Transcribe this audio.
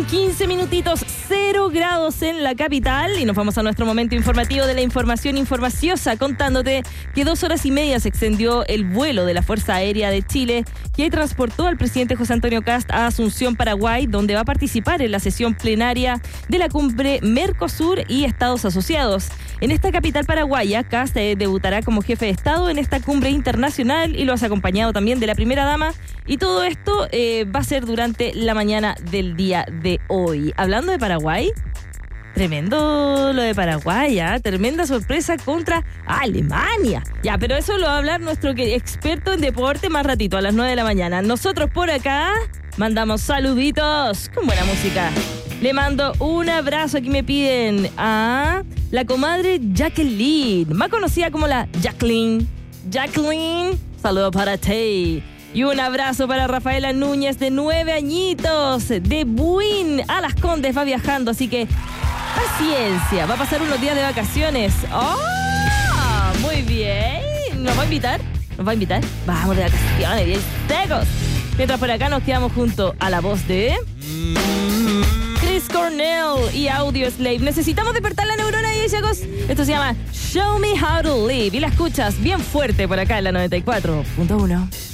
15 minutitos, 0 grados en la capital. Y nos vamos a nuestro momento informativo de la información informaciosa, contándote que 2 horas y media se extendió el vuelo de la Fuerza Aérea de Chile, que transportó al presidente José Antonio Kast a Asunción, Paraguay, donde va a participar en la sesión plenaria de la cumbre Mercosur y Estados Asociados. En esta capital paraguaya, Kast debutará como jefe de Estado en esta cumbre internacional y lo has acompañado también de la primera dama. Y todo esto va a ser durante la mañana del día de hoy. Hablando de Paraguay, tremendo lo de Paraguay, ¿eh? Tremenda sorpresa contra Alemania. Ya, pero eso lo va a hablar nuestro experto en deporte más ratito, a las 9 de la mañana. Nosotros por acá mandamos saluditos con buena música. Le mando un abrazo, aquí me piden a la comadre Jacqueline, más conocida como la Jacqueline. Jacqueline, saludo para ti. Y un abrazo para Rafaela Núñez, de 9 añitos, de Buin a Las Condes, va viajando, así que paciencia, va a pasar unos días de vacaciones. ¡Oh! Muy bien. ¿Nos va a invitar? ¿Nos va a invitar? Vamos de vacaciones, bien secos. Mientras por acá nos quedamos junto a la voz de Chris Cornell y Audioslave. Necesitamos despertar la neurona y chicos. Esto se llama Show Me How to Live y la escuchas bien fuerte por acá en la 94.1.